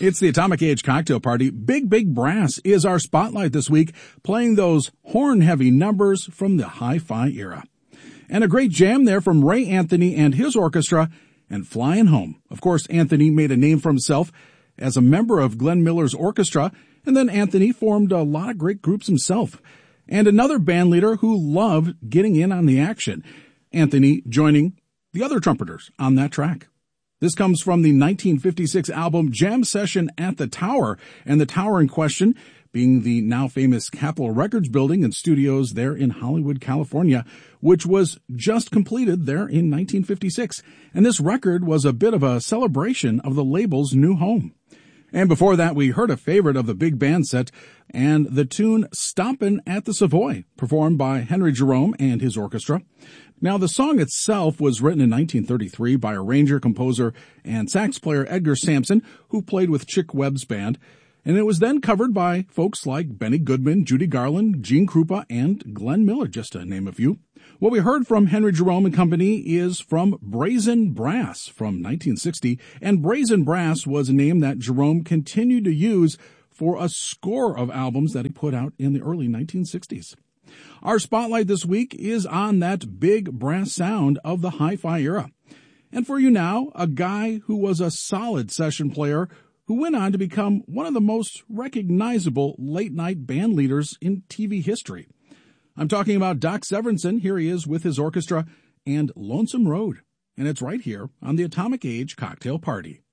It's the Atomic Age Cocktail Party. Big Big Brass is our spotlight this week, playing those horn-heavy numbers from the hi-fi era. And a great jam there from Ray Anthony and his orchestra, and Flying Home. Of course, Anthony made a name for himself as a member of Glenn Miller's orchestra, and then Anthony formed a lot of great groups himself. And another band leader who loved getting in on the action, Anthony joining the other trumpeters on that track. This comes from the 1956 album Jam Session at the Tower, and the tower in question being the now famous Capitol Records building and studios there in Hollywood, California, which was just completed there in 1956. And this record was a bit of a celebration of the label's new home. And before that, we heard a favorite of the big band set and the tune Stompin' at the Savoy, performed by Henry Jerome and his orchestra. Now, the song itself was written in 1933 by arranger, composer, and sax player Edgar Sampson, who played with Chick Webb's band, and it was then covered by folks like Benny Goodman, Judy Garland, Gene Krupa, and Glenn Miller, just to name a few. What we heard from Henry Jerome and Company is from Brazen Brass from 1960, and Brazen Brass was a name that Jerome continued to use for a score of albums that he put out in the early 1960s. Our spotlight this week is on that big brass sound of the hi-fi era. And for you now, a guy who was a solid session player who went on to become one of the most recognizable late-night band leaders in TV history. I'm talking about Doc Severinsen. Here he is with his orchestra and Lonesome Road. And it's right here on the Atomic Age Cocktail Party.